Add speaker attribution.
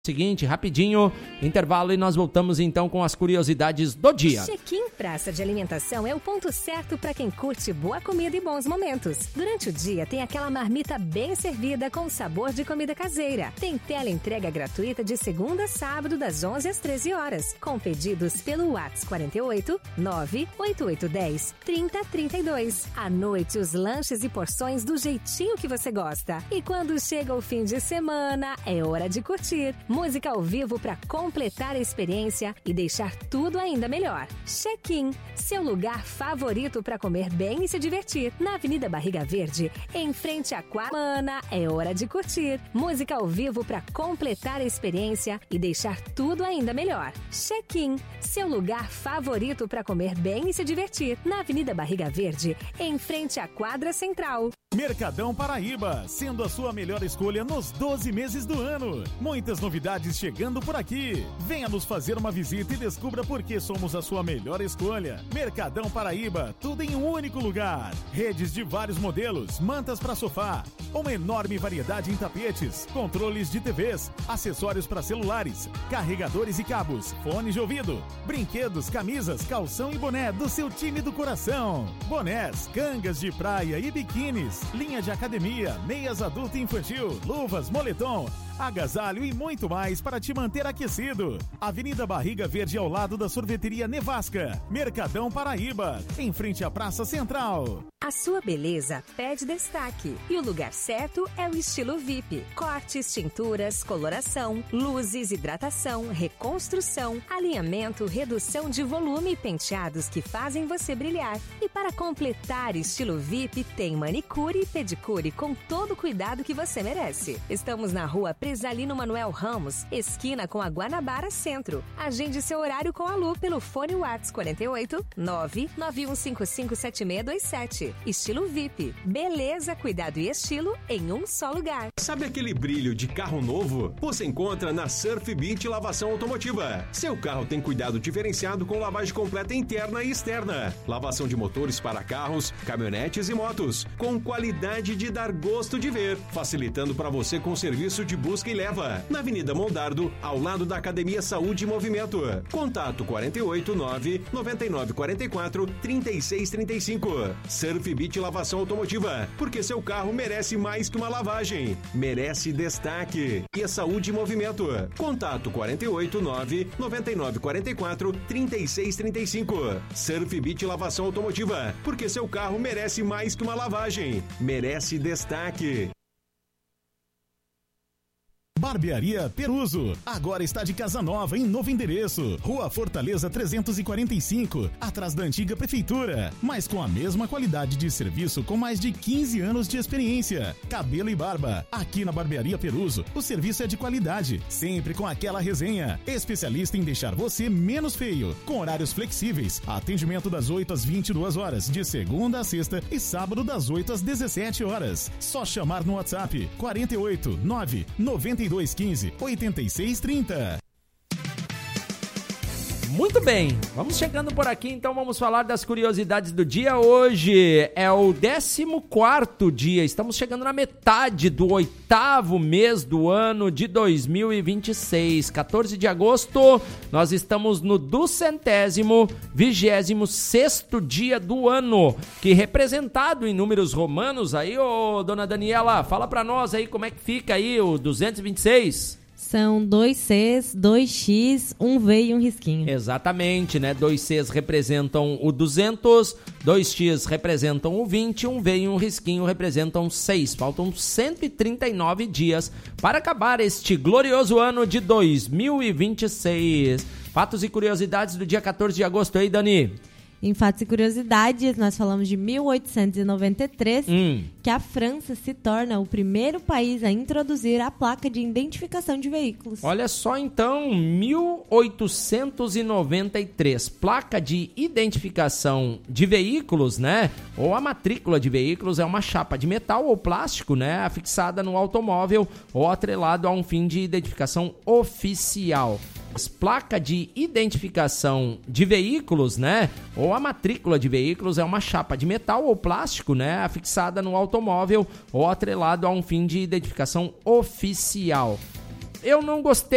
Speaker 1: Seguinte, rapidinho, intervalo e nós voltamos então com as curiosidades do dia.
Speaker 2: Check-in Praça de Alimentação é o ponto certo para quem curte boa comida e bons momentos. Durante o dia tem aquela marmita bem servida com sabor de comida caseira. Tem teleentrega gratuita de segunda a sábado das 11 às 13 horas. Com pedidos pelo WhatsApp 48 98810 3032. À noite os lanches e porções do jeitinho que você gosta. E quando chega o fim de semana, é hora de curtir. Música ao vivo para completar a experiência e deixar tudo ainda melhor. Check-in, seu lugar favorito para comer bem e se divertir. Na Avenida Barriga Verde, em frente à Quamana, é hora de curtir. Música ao vivo para completar a experiência e deixar tudo ainda melhor. Check-in, seu lugar favorito para comer bem e se divertir. Na Avenida Barriga Verde, em frente à Quadra Central.
Speaker 3: Mercadão Paraíba, sendo a sua melhor escolha nos 12 meses do ano. Muitas novidades chegando por aqui. Venha nos fazer uma visita e descubra por que somos a sua melhor escolha. Mercadão Paraíba, tudo em um único lugar. Redes de vários modelos, mantas para sofá, uma enorme variedade em tapetes, controles de TVs, acessórios para celulares, carregadores e cabos, fones de ouvido, brinquedos, camisas, calção e boné do seu time do coração. Bonés, cangas de praia e biquínis, linha de academia, meias adulto e infantil, luvas, moletom, agasalho e muito mais para te manter aquecido. Avenida Barriga Verde ao lado da sorveteria Nevasca. Mercadão Paraíba, em frente à Praça Central.
Speaker 2: A sua beleza pede destaque e o lugar certo é o estilo VIP. Cortes, tinturas, coloração, luzes, hidratação, reconstrução, alinhamento, redução de volume e penteados que fazem você brilhar. E para completar estilo VIP, tem manicure e pedicure com todo o cuidado que você merece. Estamos na rua Presalino Manuel Ramos, esquina com a Guanabara Centro. Agende seu horário com a Lu pelo fone WhatsApp 48 991557627. Estilo VIP. Beleza, cuidado e estilo em um só lugar.
Speaker 4: Sabe aquele brilho de carro novo? Você encontra na Surf Beach Lavação Automotiva. Seu carro tem cuidado diferenciado com lavagem completa interna e externa. Lavação de motores para carros, caminhonetes e motos. Com qualidade de dar gosto de ver. Facilitando para você com serviço de busca e leva. Na Avenida Mondardo, ao lado da Academia Saúde e Movimento. Contato 48 99944 3635. Surf Beach Lavação Automotiva, porque seu carro merece mais que uma lavagem, merece destaque. E a Saúde e Movimento. Contato 48 99944 3635. Surf Beach Lavação Automotiva, porque seu carro merece mais que uma lavagem, merece destaque.
Speaker 3: Barbearia Peruso, agora está de casa nova em novo endereço, Rua Fortaleza 345, atrás da antiga prefeitura, mas com a mesma qualidade de serviço com mais de 15 anos de experiência. Cabelo e barba, aqui na Barbearia Peruso, o serviço é de qualidade, sempre com aquela resenha, especialista em deixar você menos feio, com horários flexíveis, atendimento das 8 às 22 horas, de segunda a sexta e sábado das 8 às 17 horas. Só chamar no WhatsApp 48 99215 8630.
Speaker 1: Muito bem, vamos chegando por aqui, então vamos falar das curiosidades do dia. Hoje é o 14º dia, estamos chegando na metade do 8º mês do ano de 2026. 14 de agosto, nós estamos no 226º dia do ano, que representado em números romanos aí, ô dona Daniela, fala pra nós aí como é que fica aí o 226.
Speaker 5: São 2 Cs, 2 X, 1 V e um risquinho.
Speaker 1: Exatamente, né? 2 Cs representam o 200, 2 X representam o 20, 1 V e um risquinho representam 6. Faltam 139 dias para acabar este glorioso ano de 2026. Fatos e curiosidades do dia 14 de agosto aí, Dani?
Speaker 5: Em fatos e curiosidades, nós falamos de 1893, que a França se torna o primeiro país a introduzir a placa de identificação de veículos.
Speaker 1: Olha só então, 1893, placa de identificação de veículos, né? Ou a matrícula de veículos é uma chapa de metal ou plástico, né? Afixada no automóvel ou atrelado a um fim de identificação oficial. Placa de identificação de veículos, né? Ou a matrícula de veículos é uma chapa de metal ou plástico, né? Afixada no automóvel ou atrelado a um fim de identificação oficial. Eu não gostei